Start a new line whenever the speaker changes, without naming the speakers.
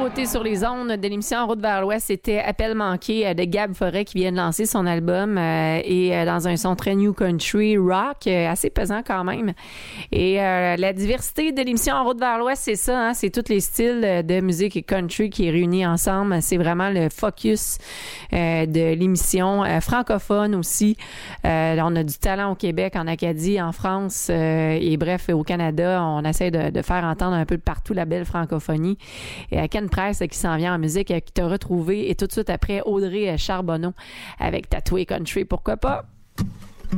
nouveauté sur les ondes de l'émission En route vers l'Ouest, c'était Appel manqué de Gab Forêt qui vient de lancer son album et dans un son très new country rock, assez pesant quand même. Et la diversité de l'émission En route vers l'Ouest, c'est ça, hein, c'est tous les styles de musique et country qui est réunis ensemble. C'est vraiment le focus de l'émission francophone aussi. On a du talent au Québec, en Acadie, en France et bref, au Canada. On essaie de faire entendre un peu de partout la belle francophonie. Et Ken Price qui s'en vient en musique, qui t'a retrouvé. Et tout de suite après, Audrey Charbonneau avec Tatoué Country. Pourquoi pas?